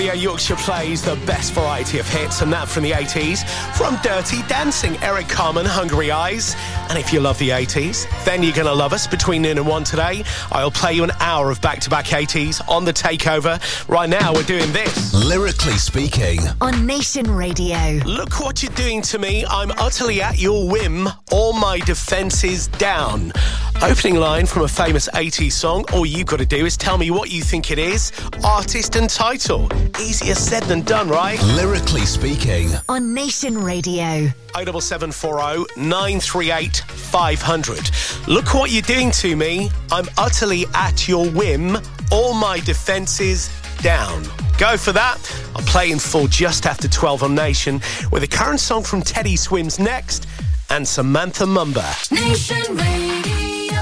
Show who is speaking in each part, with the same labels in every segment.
Speaker 1: Yorkshire plays the best variety of hits, and that from the 80s. From Dirty Dancing, Eric Carmen, Hungry Eyes. And if you love the 80s, then you're going to love us. Between noon and 1 today, I'll play you an hour of back-to-back 80s on The Takeover. Right now, we're doing this.
Speaker 2: Lyrically Speaking.
Speaker 3: On Nation Radio.
Speaker 1: Look what you're doing to me. I'm utterly at your whim. All my defences down. Opening line from a famous 80s song. All you've got to do is tell me what you think it is. Artist and title. Easier said than done, right?
Speaker 2: Lyrically Speaking.
Speaker 3: On Nation Radio.
Speaker 1: 07740 938 500. Look what you're doing to me. I'm utterly at your whim. All my defences down. Go for that. I'll play in full just after 12 on Nation with a current song from Teddy Swims next and Samantha Mumba.
Speaker 4: Nation Radio.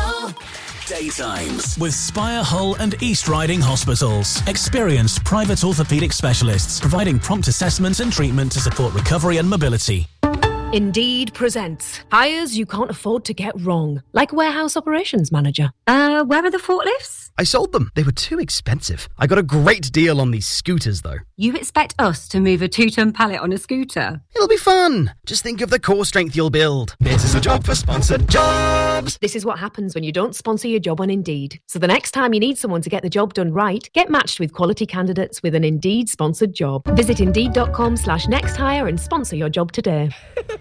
Speaker 5: Daytimes with Spire, Hull and East Riding Hospitals. Experienced private orthopaedic specialists providing prompt assessment and treatment to support recovery and mobility.
Speaker 6: Indeed presents hires you can't afford to get wrong, like warehouse operations manager.
Speaker 7: Where are the forklifts?
Speaker 8: I sold them. They were too expensive. I got a great deal on these scooters, though.
Speaker 7: You expect us to move a 2-ton pallet on a scooter?
Speaker 8: It'll be fun. Just think of the core strength you'll build. This is a job for sponsored jobs.
Speaker 6: This is what happens when you don't sponsor your job on Indeed. So the next time you need someone to get the job done right, get matched with quality candidates with an Indeed sponsored job. Visit Indeed.com/nexthire and sponsor your job today.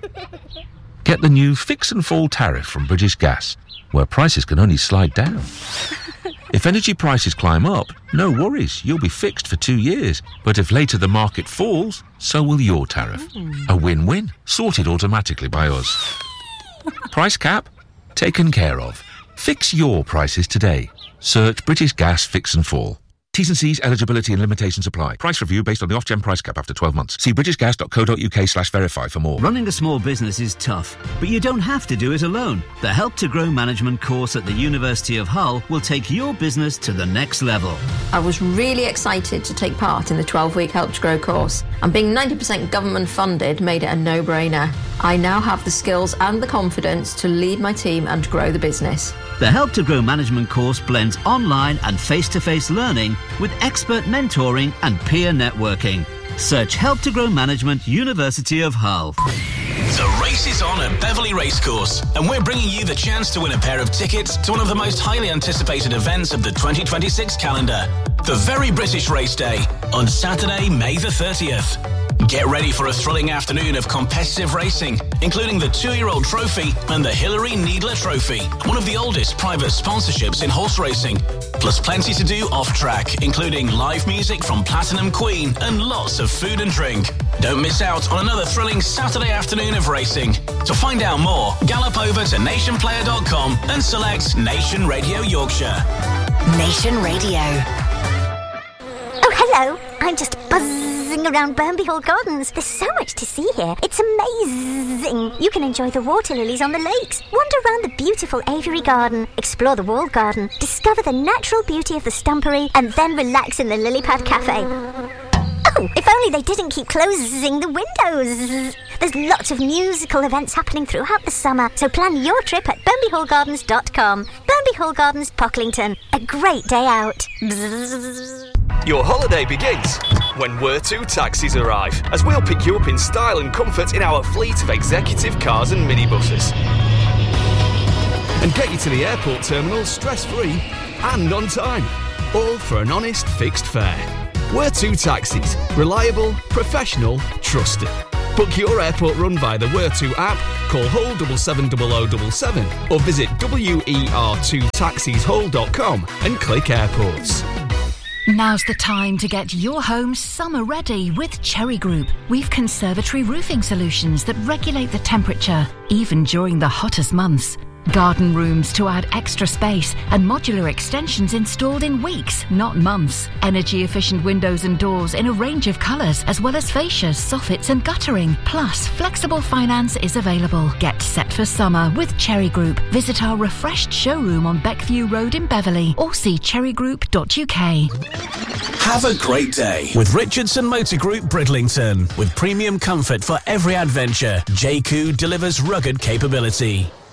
Speaker 9: Get the new Fix and Fall tariff from British Gas, where prices can only slide down. If energy prices climb up, no worries, you'll be fixed for 2 years. But if later the market falls, so will your tariff. A win-win, sorted automatically by us. Price cap? Taken care of. Fix your prices today. Search British Gas Fix and Fall. T's and C's, eligibility and limitations apply. Price review based on the off-gen price cap after 12 months. See britishgas.co.uk/verify for more.
Speaker 10: Running a small business is tough, but you don't have to do it alone. The Help to Grow Management course at the University of Hull will take your business to the next level.
Speaker 11: I was really excited to take part in the 12-week Help to Grow course, and being 90% government funded made it a no-brainer. I now have the skills and the confidence to lead my team and grow the business.
Speaker 10: The Help to Grow Management course blends online and face-to-face learning with expert mentoring and peer networking. Search Help to Grow Management, University of Hull.
Speaker 5: The race is on at Beverley Racecourse, and we're bringing you the chance to win a pair of tickets to one of the most highly anticipated events of the 2026 calendar, the Very British Race Day, on Saturday, May the 30th. Get ready for a thrilling afternoon of competitive racing, including the 2-year-old trophy and the Hilary Needler Trophy, one of the oldest private sponsorships in horse racing. Plus plenty to do off-track, including live music from Platinum Queen and lots of food and drink. Don't miss out on another thrilling Saturday afternoon of racing. To find out more, gallop over to nationplayer.com and select Nation Radio Yorkshire.
Speaker 3: Nation Radio.
Speaker 12: Oh, hello. I'm just buzzing around Burnby Hall Gardens. There's so much to see here. It's amazing. You can enjoy the water lilies on the lakes, wander around the beautiful aviary garden, explore the walled garden, discover the natural beauty of the stumpery, and then relax in the lily pad cafe. Oh, if only they didn't keep closing the windows. There's lots of musical events happening throughout the summer, so plan your trip at BurnbyHallGardens.com. Burnby Hall Gardens, Pocklington. A great day out.
Speaker 13: Your holiday begins when Where2 taxis arrive, as we'll pick you up in style and comfort in our fleet of executive cars and minibuses, and get you to the airport terminal stress-free and on time, all for an honest fixed fare. Where2 taxis, reliable, professional, trusted. Book your airport run via the Where2 app, call Hull 770077 or visit WER2taxishull.com and click airports.
Speaker 14: Now's the time to get your home summer ready with Cherry Group. We've conservatory roofing solutions that regulate the temperature, even during the hottest months. Garden rooms to add extra space and modular extensions installed in weeks, not months. Energy efficient windows and doors in a range of colours, as well as fascias, soffits and guttering. Plus, flexible finance is available. Get set for summer with Cherry Group. Visit our refreshed showroom on Beckview Road in Beverley or see cherrygroup.uk.
Speaker 5: Have a great day with Richardson Motor Group Bridlington. With premium comfort for every adventure, JQ delivers rugged capability.